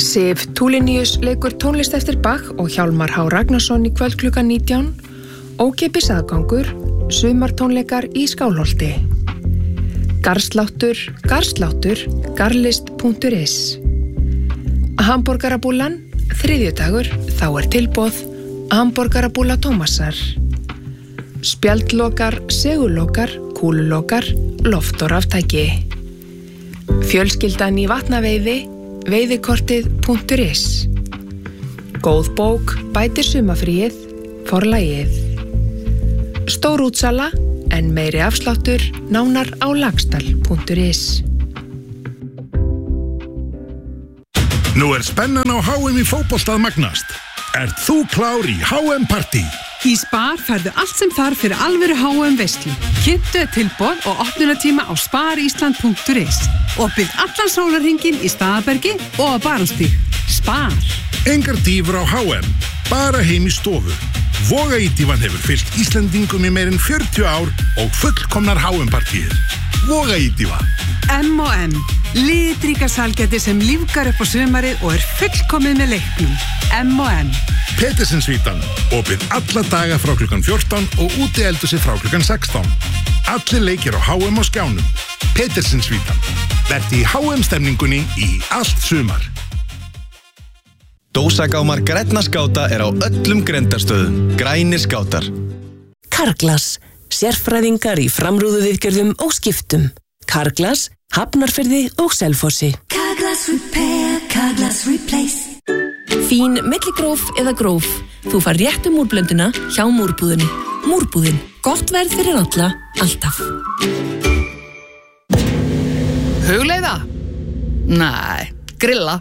Sif Tulinius leikur tónlist eftir Bach og Hjálmar H. Ragnarsson í kvöld klukkan 19, ókeypis aðgangur, sumartónleikar í Skálholti. Garðsláttur, garlist.is. Hamborgarabúlan, þriðjudagur, þá tilboð, hamborgarabúla Tómasar. Spjaldlokar, segulokar, kúlulokar, loft og raftæki. Fjölskyldan í vatnaveiði, veiðikortið.is. Góð bók bætir sumafríið, forlagið. Stór útsala, en meiri afsláttur, nánar á lagstal.is. Nú spennan á HM í fótbolta að magnast. Ert þú klár í HM-partí? Í Spar færðu allt sem þarf fyrir alvöru HM veislu. Kynntu tilboð og opnunartíma á sparisland.is. Opið allan sólarhringinn í Staðarbergi og á Barónsstíg. Spar. Engar dýfur á HM, bara heim í stofu. Vogaídívan hefur fylgt Íslendingum í meirinn 40 ár og fullkomnar HM-partíir. Vogaídíva. M&M. Litríka salgæti sem lífgar upp á sumarið og fullkomið með leiknum. M&M. Petersinsvítan, opið alla daga frá klukkan 14 og útieldhúsið frá klukkan 16. Allir leikir á HM á skjánum. Petersinsvítan. Verði í HM-stemningunni í allt sumar. Dósagámar grænna skáta á öllum grendarstöðum. Grænir skátar. Carglass. Sérfræðingar í framrúðuviðgerðum og skiptum. Carglass, Hafnarfirði og Selfossi. Carglass Repair, Carglass Replace. Fín milligróf eða gróf. Þú fær réttu múrblönduna hjá Múrbúðinni. Múrbúðin. Gott verð fyrir alla, alltaf. Hugleiða? Nei, grilla.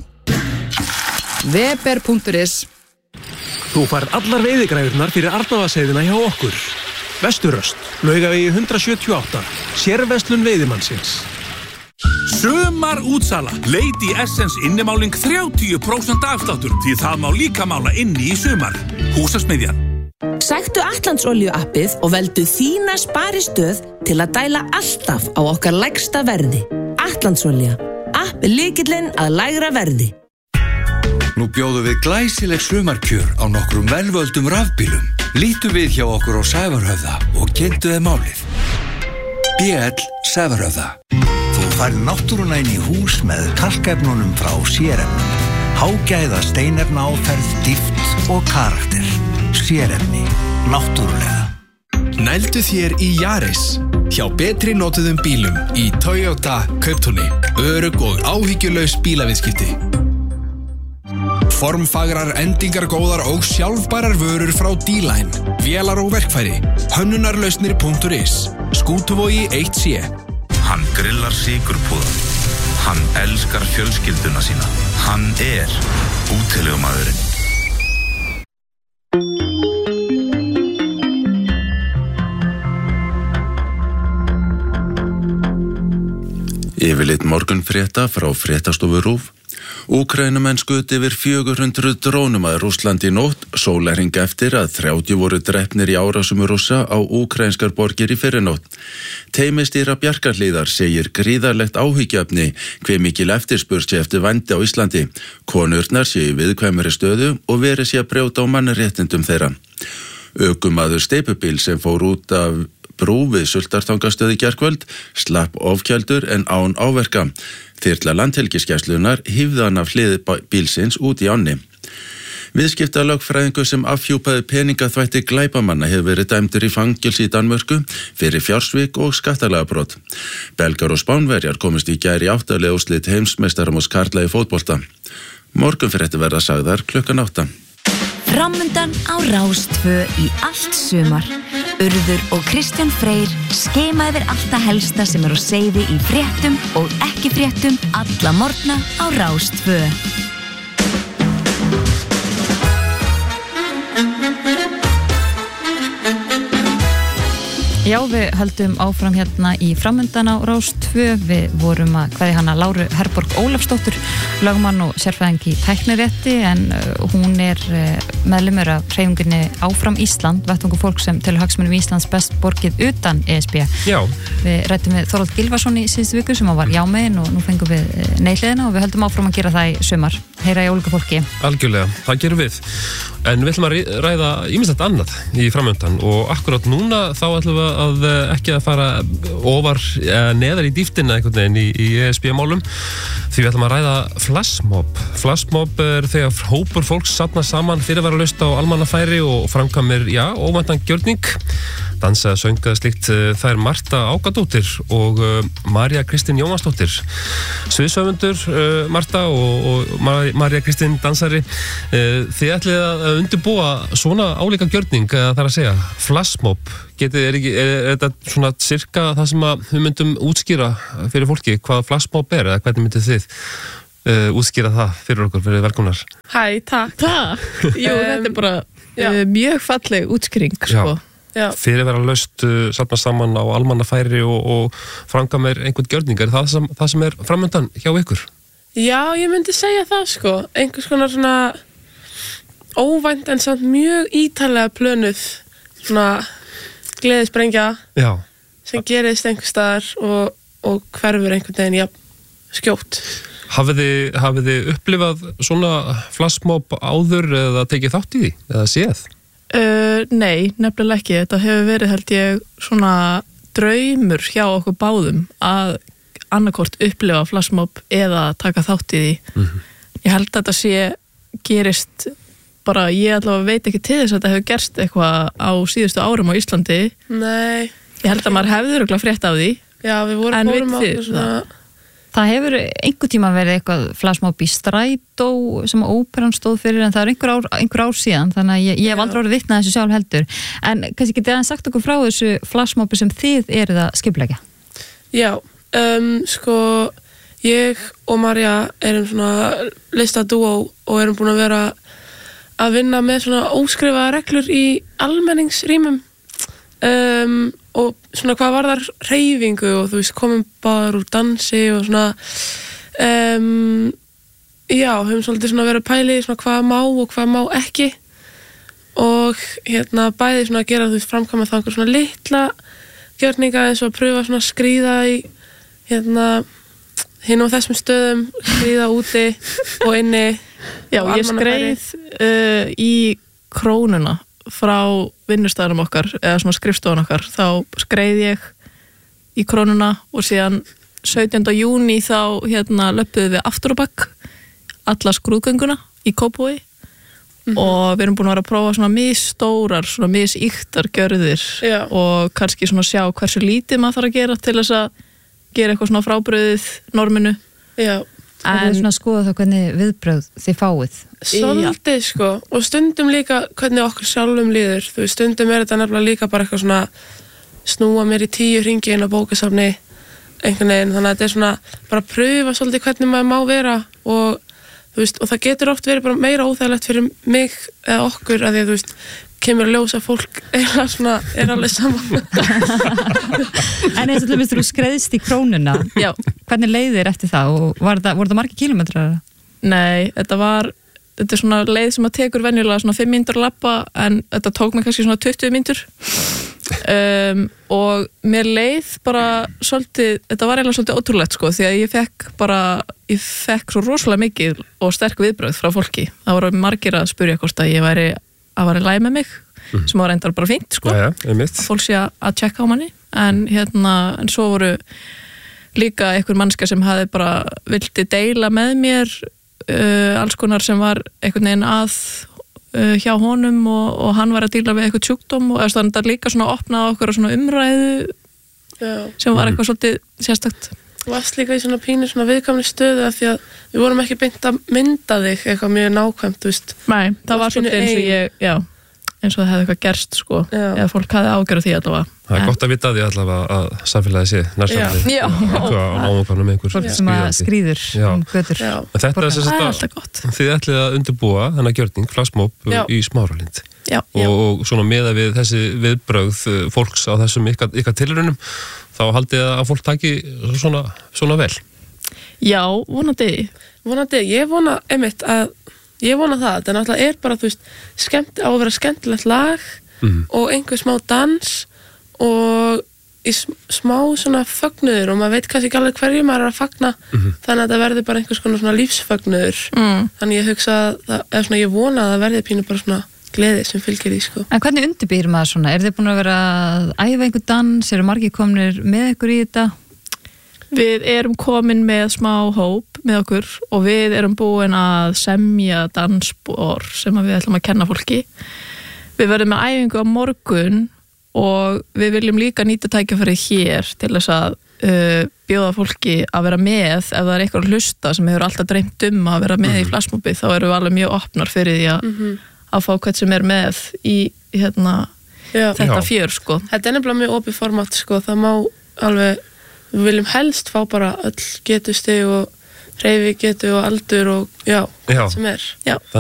Weber.is. Þú fær allar veiðigræðurnar fyrir Arnavarseiðina hjá okkur. Vesturöst, Laugavegi 178, sérverslun veiðimannsins. Sumar útsala. Lady Essence innimáling 30% afsláttur því það má líka mála inni í sumar. Húsasmiðjan. Sæktu Atlantsolíu appið og veldu þína sparistöð til að dæla alltaf á okkar lægsta verði. Atlantsolía. App lykillinn að lægra verði. Nú bjóðum við glæsileg sumarkjör á nokkrum velvöldum rafbílum. Lítum við hjá okkur á Sævarhöfða og kynntu þið málið. BL Sævarhöfða. Þú færð náttúruna inn í hús með kalkefnunum frá sérefnum. Hágæða steinefna áferð, dýpt og karakter. Sérefni. Náttúrulega. Nældu þér í Yaris. Hjá betri notuðum bílum í Toyota Kauptúni. Örugg og áhyggjulaus bílaviðskipti. Formfagrar, endingargóðar og sjálfbærar vörur frá D-Line. Vélar og verkfæri. Hönnunarlausnir.is. Skútuvogi 1C. Hann grillar sykurpúða. Hann elskar fjölskylduna sína. Hann útilegumaðurinn. Yfirlit morgunfrétta frá fréttastofu RÚV. Úkraínumenn skutu yfir 400 drónum að Rússlandi í nótt, sólarhring eftir að 30 voru drepnir í árásum Rússa á úkraínskar borgir í fyrrinótt. Teymistýra Bjarkarhlíðar segir gríðarlegt áhyggjuefni hve mikil eftirspurn sé eftir vændi á Íslandi. Konurnar séu í viðkvæmari stöðu og verið sé að brjóta á mannréttindum þeirra. Ökumaður steypubíl sem fór út af brú við Sultartangastöð í gærkvöld slapp ofkældur en án áverka. Þyrla Landhelgisgæslunnar hífði hann af hliði bílsins út í ánni. Viðskiptalögfræðingur sem afhjúpaði peningaþvætti glæpamanna hefur verið dæmdur í fangelsi í Danmörku fyrir fjársvik og skattalagabrot. Belgar og Spánverjar komist í gær í 8. úrslit heimsmeistaramóts karla í fótbolta. Morgunfréttir verða sagðar klukkan 8. Framundan á Rás 2 í allt sumar. Urður og Kristján Freyr skema yfir allt það helsta sem á seyði í fréttum og ekki fréttum alla morgna á Rás 2. Já, við höldum áfram hérna í Framundan á Rás 2. Við vorum að kveðja hana Láru Herborg Ólafsdóttur, lögmann og sérfræðing í tæknirétti, en hún meðlimur af hreyfingunni Áfram Ísland, vettvangur fólk sem telur hagsmunum Íslands best borgið utan ESB. Já. Við ræddum við Þorvald Gylfason í síðustu viku sem var jámegin og nú fengum við nei-hliðina og við höldum áfram að gera það í sumar. heyra í ólíka fólki. Algjörlega, það gerum við. En við ætlum að ræða ýmislegt annað í framöndan og akkurat núna þá ætlum við að ekki að fara ofar neðar í dýftina einhvern veginn í ESB-málum því við ætlum að ræða flashmob. Flashmob þegar hópur fólks safnast saman fyrirvaralaust á almannafæri og framkvæmir, óvæntan gjörning. Dansa, sönga, slíkt. Það Marta Ágadóttir og María Kristín Jóhansdóttir. Sviðshöfundur Marta og María Kristín dansari. Þið ætlið að undirbúa svona álíka gjörning, það að segja, flashmob. Er þetta svona cirka það sem að við myndum útskýra fyrir fólki hvað flashmob eða hvernig myndið þið útskýra það fyrir okkur, fyrir velkomnar? Hæ, takk. Jú, þetta bara mjög falleg útskýring, sko. Fyrirvaralaust safnast saman á almannafæri og framkvæmir einhvern gjörning. Er það sem er framöndan hjá ykkur? Já, ég myndi segja það, sko. Einhvers konar svona óvænt en samt mjög ítarlega plönuð svona gleðisprengja sem gerist einhvers staðar og hverfur einhvern veginn skjótt. Hafið þið upplifað svona flashmob áður eða tekið þátt í því eða séð? Nei, nefnilega ekki. Þetta hefur verið, held ég, svona draumur hjá okkur báðum að annarkvort upplifa flashmob eða taka þátt í því. Ég held að þetta gerist bara, ég allavega veit ekki til þess að þetta hefur gerst eitthvað á síðustu árum á Íslandi. Nei. Ég held að maður hefði örugglega frétt af því. Já, við fórum á svona. Það hefur einhver tíma verið eitthvað flashmob í Strætó sem óperan stóð fyrir en það einhver ár síðan þannig að ég hef aldrei orðið vitnað þessu sjálf heldur en kannski getið aðeins sagt okkur frá þessu flashmobi sem þið eruð að skipuleggja. Já, sko ég og María erum svona listadúó og erum búin að vera að vinna með svona óskrifaða reglur í almenningsrýmum og svona hvað varðar hreyfingu og þú veist komum bara úr dansi og svona höfum svolítið svona verið að pæli svona hvað má og hvað má ekki og bæði svona að gera þú veist framkvæma það einhver svona litla gjörninga eins og að pröfa svona að skríða í hinn á þessum stöðum skríða úti og inni. Já, ég skreið í Krónuna frá vinnustæðanum okkar eða svona skrifstofan okkar, þá skreið ég í Krónuna og síðan 17. júní þá löppuðum við aftur á bak alla skrúðgönguna í Kópavogi og við erum búin að vera að prófa svona misstórar, svona missýktar gjörðir og kannski svona sjá hversu lítið maður þarf að gera til þess að gera eitthvað svona frábröðið norminu. Já. En svona skoða það hvernig viðbrögð þið fáið. Svolítið sko og stundum líka hvernig okkur sjálfum líður. Þú veist, stundum þetta nefnilega líka bara eitthvað svona snúa mér í 10 hringi inn á bókasafni einhvern veginn, þannig að þetta er svona bara að pröfa svolítið hvernig maður má vera og þú veist, og það getur oft verið bara meira óþægilegt fyrir mig eða okkur að því að þú veist kemur að ljósa fólk er alveg saman. En eins og þú skreiðst í Krónuna. Já. Hvernig leið þér eftir það og voru það margir kílómetrar? Nei, þetta er svona leið sem að tekur venjulega svona 5 mínútur að labba en þetta tók mig kannski svona 20 mínútur. Og mér leið bara svolítið, þetta var eiginlega svolítið ótrúlegt sko því að ég fekk svo rosalega mikið og sterk viðbrögð frá fólki. Það voru margir að spyrja hvort að ég væri í lagi með mig sem var reyndar bara fínt sko fólk sé að tjekka á manni en svo voru líka einhver mannska sem hafði bara vildi deila með mér alls konar sem var einhvern veginn að hjá honum og hann var að díla við eitthvað sjúkdóm og það er líka svona opnað okkur svona umræðu sem var eitthvað svolítið sérstakt. Þú varst líka í svona pínu svona viðkvæmri stöðu af því að við vorum ekki beint að mynda þig eitthvað mjög nákvæmt, þú veist. Nei, það var svolítið eins og það hefði eitthvað gerst sko eða fólk hafði ágjörð því allavega. Það er gott að vita því allavega að samfélagi sé nærsamlega. Já. Ámokkanum einhver fólk sem að skríður götur. Þetta er þess að þið ætlið að undirbúa þennan gjörning, flashmob í Smáralind. Já. Og svona meða við þessi viðbrögð fólks á þessum ykkar tilraunum þá haldið að fólk taki svona vel. Já, vonandi. Ég vona einmitt að ég vona það, þetta náttúrulega er bara, þú veist, á að vera skemmtilegt lag og einhver smá dans og í smá svona fögnuður og maður veit kannski ekki alveg hverju maður að fagna þannig að þetta verði bara einhvers konar svona lífsfögnuður þannig ég hugsa eða svona ég vona að það verði pínu bara svona gleði sem fylgir því sko. En hvernig undirbýr maður svona? Þið búin að vera að æfa einhver dans? Eru margir komnir með ykkur í þetta? Við erum komin með smá hóp með okkur og við erum búin að semja dansspor sem við ætlum að kenna fólki. Við verðum með æfingu á morgun og við viljum líka nýta tækifærið hér til þess að bjóða fólki að vera með ef það er eitthvað að hlusta sem hefur alltaf dreymt að vera með í flashmobið þá erum við alveg mjög opnar fyrir því að fá hvern sem er með í þetta fjör sko. Þetta er nefnilega mjög opið format sko, það má alveg við viljum helst fá bara öll getustig og hreyfi getu og aldur og já. Sem er. Já.